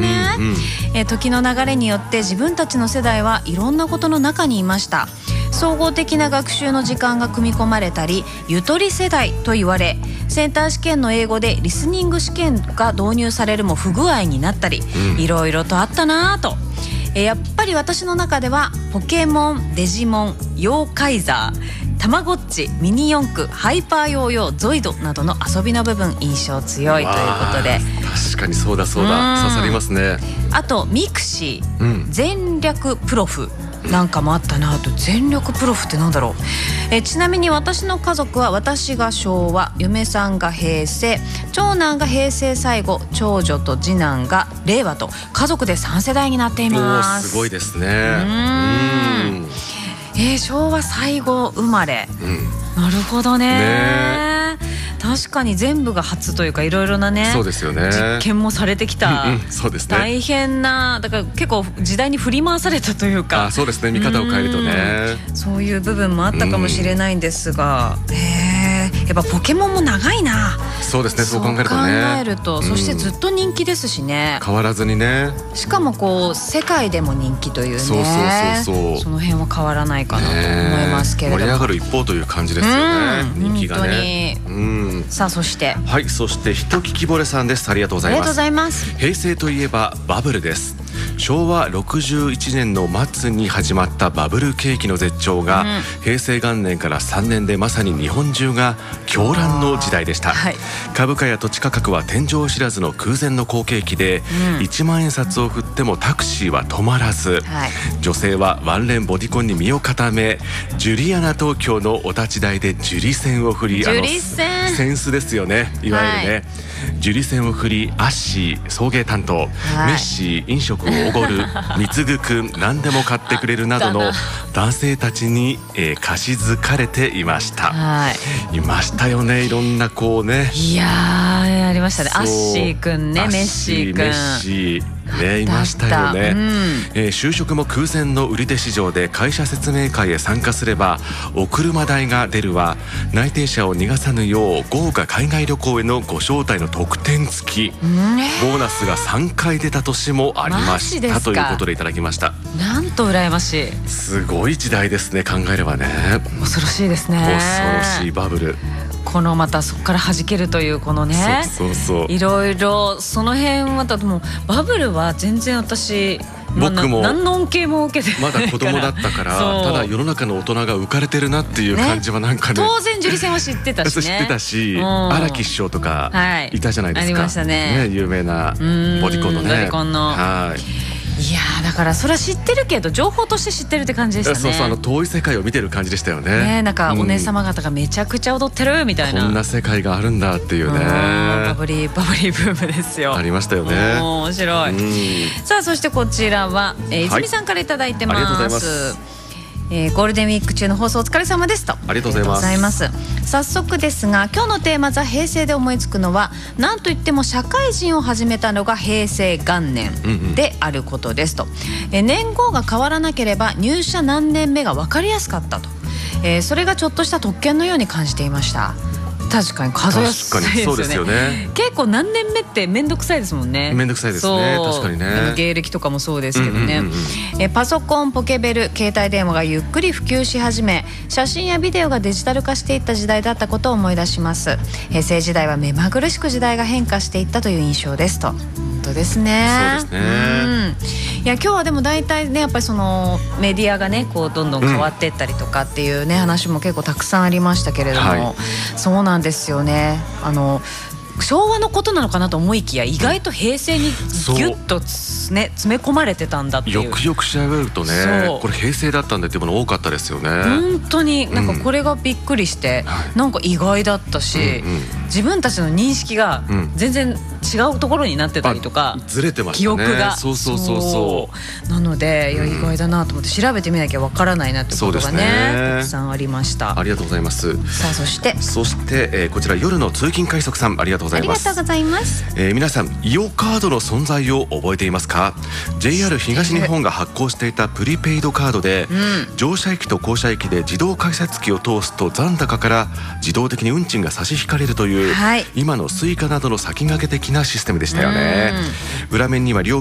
ね、時の流れによって自分たちの世代はいろんなことの中にいました。総合的な学習の時間が組み込まれたり、ゆとり世代と言われ、センター試験の英語でリスニング試験が導入されるも不具合になったり、いろいろとあったなぁと。やっぱり私の中ではポケモン、デジモン、妖怪ザー、たまごっち、ミニ四駆、ハイパーヨーヨー、ゾイドなどの遊びの部分印象強いということで、 確かにそうだそうだ、刺さりますね。 あとミクシー、全略プロフなんかもあったなと。全力プロフってなんだろう。ちなみに私の家族は、私が昭和、嫁さんが平成、長男が平成最後、長女と次男が令和と、家族で3世代になっています。 すごいですね。 昭和最後生まれ、なるほどね。確かに全部が初というか、いろいろなね、 そうですよね、 実験もされてきた、 そうですね、 大変な、だから結構時代に振り回されたというか、 そうですね、見方を変えるとね、 そういう部分もあったかもしれないんですが、やっぱポケモンも長いな。 そうですね、そう考えるとね、 そしてずっと人気ですしね、 変わらずにね、しかもこう世界でも人気というね、その辺は変わらないかなと思いますけれども、 盛り上がる一方という感じですよね、人気がね。 さあ、そしてそしてひとききぼれさんです。ありがとうございます。 ありがとうございます。 平成といえばバブルです。昭和61年の末に始まったバブル景気の絶頂が、平成元年から3年でまさに日本中が狂乱の時代でした、株価や土地価格は天井知らずの空前の好景気で、1万円札を振ってもタクシーは止まらず、女性はワンレンボディコンに身を固め、ジュリアナ東京のお立ち台でジュリ扇を振り、センスですよね、いわゆるね、ジュリ扇を振り、アッシー送迎担当、メッシー飲食をおごる、貢ぐくん何でも買ってくれるなどの男性たちに、貸し付かれていました、いましたよね、いろんなこうね、 いやー、ありましたね。アッシーくんね、メッシーくんね、いましたよね、就職も空前の売り手市場で、会社説明会へ参加すればお車代が出るわ、内定者を逃がさぬよう豪華海外旅行へのご招待の特典付き、ボーナスが3回出た年もありましたということでいただきました。 なんと羨ましい、 すごい時代ですね、考えればね。 恐ろしいですね、 恐ろしいバブル。 このまたそこから弾けるというこのね、いろいろその辺は、だってもうバブルは全然私僕も何の恩恵も受けてないから、 まだ子供だったからただ世の中の大人が浮かれてるなっていう感じはなんかね、 当然ジュリ扇は知ってたしね、 知ってたし、荒木師匠とかいたじゃないですか、 ありましたね、 有名なボディコンのね、 ボディコンの、いやー、だからそれは知ってるけど情報として知ってるって感じでしたね。 そう、遠い世界を見てる感じでしたよね。 なんかお姉様方がめちゃくちゃ踊ってるみたいな、 こんな世界があるんだっていうね、 バブリーブームですよ。 ありましたよね。 面白い。さあ、そしてこちらは、泉さんからいただいてます。 ありがとうございます。 ゴールデンウィーク中の放送お疲れ様ですと。 ありがとうございます。 早速ですが、今日のテーマザ平成で思いつくのは、なんといっても社会人を始めたのが平成元年であることですと。年号が変わらなければ入社何年目が分かりやすかったと。それがちょっとした特権のように感じていました。確かに数えやすいですよね。 そうですよね。 結構何年目って面倒くさいですもんね。 面倒くさいですね。確かにね。 芸歴とかもそうですけどね。パソコン、ポケベル、携帯電話がゆっくり普及し始め、写真やビデオがデジタル化していった時代だったことを思い出します。平成時代は目まぐるしく時代が変化していったという印象ですと。本当ですね。 そうですね。 いや、今日はでも大体ね、やっぱりそのメディアがね、こうどんどん変わっていったりとかっていうね、話も結構たくさんありましたけれども、そうなんですよね。昭和のことなのかなと思いきや、意外と平成にギュッとね、詰め込まれてたんだっていう。 よくよく調べるとね、これ平成だったんだっていうもの多かったですよね。 本当になんかこれがびっくりして、なんか意外だったし、自分たちの認識が全然違うところになってたりとか、 ずれてましたね、 記憶が。 そうなので、いや、意外だなと思って調べてみなきゃわからないなってことがね、たくさんありました。 ありがとうございます。 さあ、そして、 こちら夜の通勤快速さん、ありがとうございます。 ありがとうございます。 皆さん、イオカードの存在を覚えていますか？ JR 東日本が発行していたプリペイドカードで、乗車駅と降車駅で自動改札機を通すと残高から自動的に運賃が差し引かれるという、今のスイカなどの先駆け的なシステムでしたよね。裏面には料